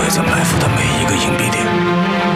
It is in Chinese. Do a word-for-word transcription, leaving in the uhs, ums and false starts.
在埋伏的每一个隐蔽点。